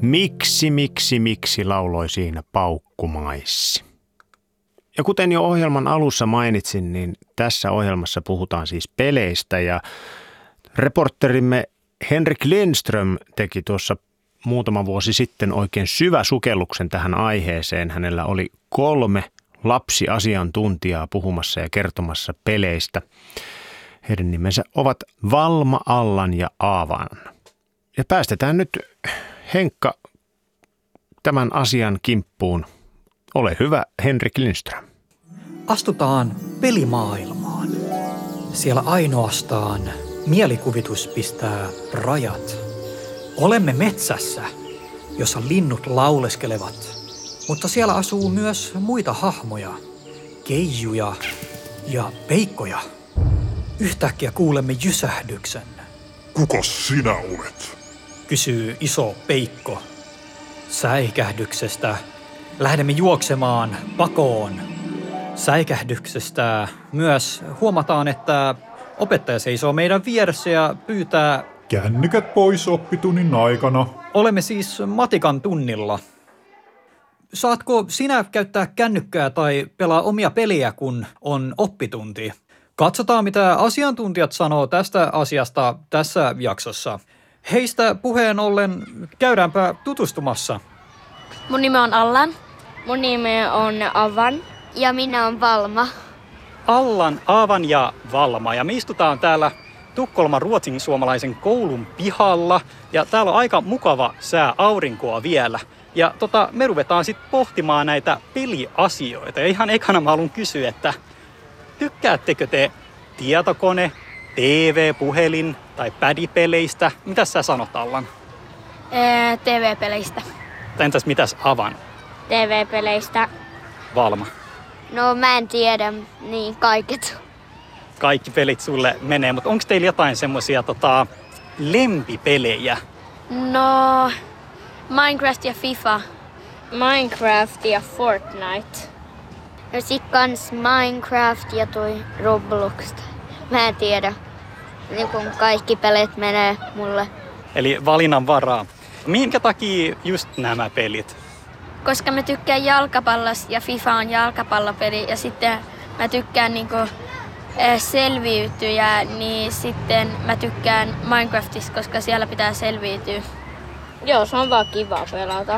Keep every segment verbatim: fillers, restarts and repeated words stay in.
Miksi, miksi, miksi lauloi siinä paukkumaissi. Ja kuten jo ohjelman alussa mainitsin, niin tässä ohjelmassa puhutaan siis peleistä ja reporterimme Henrik Lindström teki tuossa muutama vuosi sitten oikein syvä sukelluksen tähän aiheeseen. Hänellä oli kolme lapsiasiantuntijaa puhumassa ja kertomassa peleistä. Heidän nimensä ovat Valma, Allan ja Aavan. Ja päästetään nyt Henkka tämän asian kimppuun. Ole hyvä, Henrik Lindström. Astutaan pelimaailmaan. Siellä ainoastaan mielikuvitus pistää rajat. Olemme metsässä, jossa linnut lauleskelevat, mutta siellä asuu myös muita hahmoja, keijuja ja peikkoja. Yhtäkkiä kuulemme jysähdyksen. Kukas sinä olet? Kysyy iso peikko. Säikähdyksestä lähdemme juoksemaan pakoon. Säikähdyksestä myös huomataan, että opettaja seisoo meidän vieressä ja pyytää... Kännykät pois oppitunnin aikana. Olemme siis matikan tunnilla. Saatko sinä käyttää kännykkää tai pelaa omia pelejä, kun on oppitunti? Katsotaan, mitä asiantuntijat sanoo tästä asiasta tässä jaksossa. Heistä puheen ollen käydäänpä tutustumassa. Mun nimi on Allan. Mun nimi on Avan. Ja minä on Valma. Allan, Aavan ja Valma. Ja me istutaan täällä Tukholman ruotsin suomalaisen koulun pihalla. Ja täällä on aika mukava sää, aurinkoa vielä. Ja tota, me ruvetaan sitten pohtimaan näitä peliasioita. Ja ihan ekana mä haluan kysyä, että tykkäättekö te tietokone, T V, puhelin tai pädipeleistä? Mitäs sä sanot, Allan? Ee, T V-peleistä. Tai entäs mitäs Avan? T V-peleistä. Valma. No mä en tiedä, niin kaiket. Kaikki pelit sulle menee, mutta onko teillä jotain semmosia tota, lempipelejä? No, Minecraft ja FIFA. Minecraft ja Fortnite. Ja sit kans Minecraft ja toi Roblox. Mä en tiedä. Niin kun kaikki pelit menee mulle. Eli valinnan varaa. Minkä takia just nämä pelit? Koska mä tykkään jalkapallosta ja FIFA on jalkapallopeli ja sitten mä tykkään niinku selviytyä, niin sitten mä tykkään Minecraftista, koska siellä pitää selviytyä. Joo, se on vaan kiva pelata.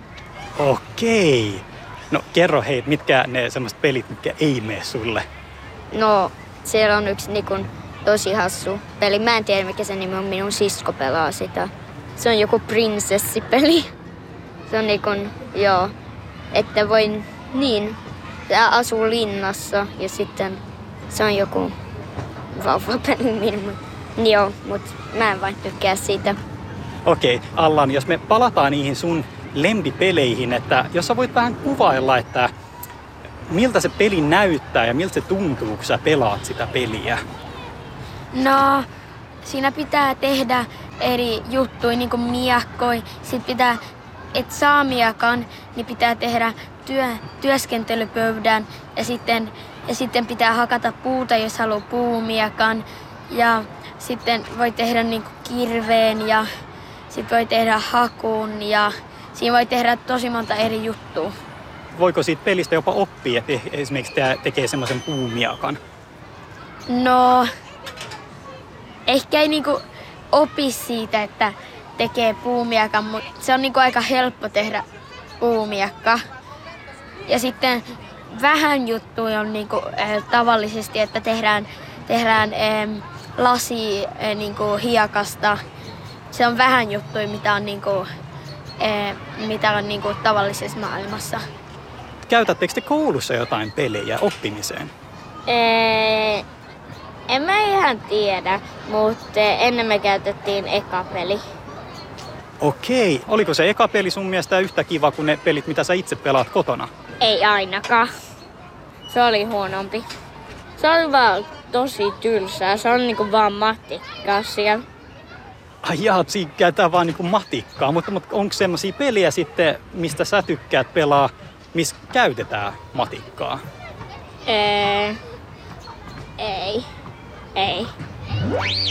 Okei. No kerro hei, mitkä ne semmoiset pelit, mitkä ei mene sulle? No, siellä on yksi niinku tosi hassu peli. Mä en tiedä mikä se nimi on, minun sisko pelaa sitä. Se on joku prinsessipeli. Se on niinku, joo, että voin, niin, se asuu linnassa ja sitten se on joku vauvapeli minun. Joo, mut mä en vain tykkää siitä. Okei, Allan, jos me palataan niihin sun lempipeleihin, että jos sä voit vähän kuvailla, että miltä se peli näyttää ja miltä se tuntuu, kun sä pelaat sitä peliä? No, siinä pitää tehdä eri juttuja, niin kuin miakkoi. Sitten pitää, et saa miakan, niin pitää tehdä työ, työskentelypöydän ja sitten, ja sitten pitää hakata puuta, jos haluaa puumiakan. Ja sitten voi tehdä niin kuin kirveen ja sitten voi tehdä hakun ja siinä voi tehdä tosi monta eri juttua. Voiko siitä pelistä jopa oppia, että esimerkiksi tekee semmoisen puumiakan? No, ehkä ei niinku opi siitä, että tekee puumiakan, mutta se on niinku aika helppo tehdä puumiakka. Ja sitten vähän juttuja on niinku, äh, tavallisesti, että tehdään, tehdään äh, lasi äh, niinku hiekasta. Se on vähän juttuja, mitä on, niinku, äh, mitä on niinku tavallisessa maailmassa. Käytättekö te koulussa jotain pelejä oppimiseen? Ee, en mä ihan tiedä, mutta ennen me käytettiin eka peli. Okei. Oliko se eka peli sun mielestä yhtä kiva kuin ne pelit, mitä sä itse pelaat kotona? Ei ainakaan. Se oli huonompi. Se oli vaan tosi tylsää. Se on niinku vaan matikkaa siellä. Ai jaa, siinä käytetään vaan niinku matikkaa, mutta, mutta onko semmosia peliä sitten, mistä sä tykkäät pelaa, missä käytetään matikkaa? Ee, ei. Ei.